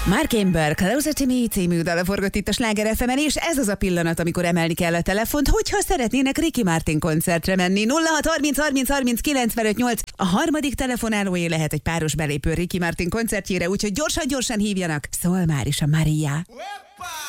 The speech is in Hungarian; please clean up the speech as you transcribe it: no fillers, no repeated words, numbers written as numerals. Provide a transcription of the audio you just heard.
Mark Amber, Closer to Me című dala forgott itt a Sláger FM-en, és ez az a pillanat, amikor emelni kell a telefont, hogyha szeretnének Ricky Martin koncertre menni. 06 30 30 30 95 8. A harmadik telefonálóé lehet egy páros belépő Ricky Martin koncertjére, úgyhogy gyorsan hívjanak. Szól már is a Maria.